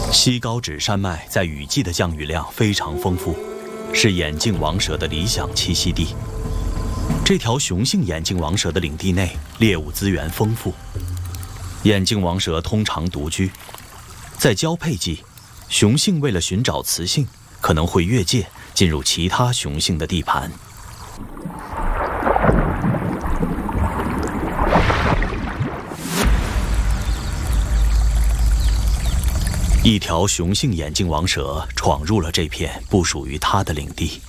西高趾山脉在雨季的降雨量非常丰富，是眼镜王蛇的理想栖息地。这条雄性眼镜王蛇的领地内猎物资源丰富，眼镜王蛇通常独居，在交配季，雄性为了寻找雌性，可能会越界进入其他雄性的地盘。一条雄性眼镜王蛇闯入了这片不属于它的领地。